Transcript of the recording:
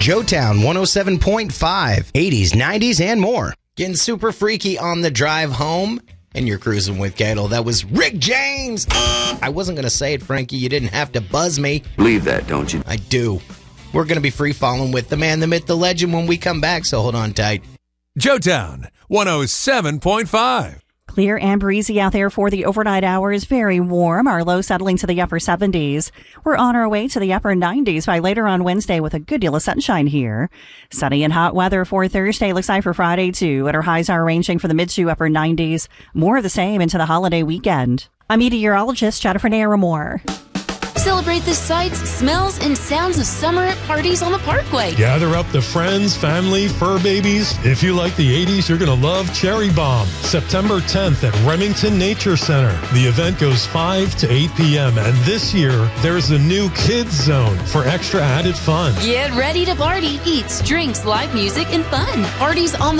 Joetown 107.5, 80s, 90s, and more. Getting super freaky on the drive home, and you're cruising with Gato. That was Rick James. I wasn't going to say it, Frankie. You didn't have to buzz me. Believe that, don't you? I do. We're going to be free-falling with the man, the myth, the legend when we come back, so hold on tight. Joetown 107.5. Clear and breezy out there for the overnight hours. Very warm. Our low settling to the upper 70s. We're on our way to the upper 90s by later on Wednesday with a good deal of sunshine here. Sunny and hot weather for Thursday. Looks like for Friday, too. And our highs are ranging from the mid to upper 90s. More of the same into the holiday weekend. I'm meteorologist Jennifer Naramore. Celebrate the sights, smells, and sounds of summer at parties on the Parkway. Gather up the friends, family, fur babies. If you like the 80s, you're going to love Cherry Bomb. September 10th at Remington Nature Center. The event goes 5 to 8 p.m. And this year, there's a new kids zone for extra added fun. Get ready to party, eats, drinks, live music, and fun. Parties on the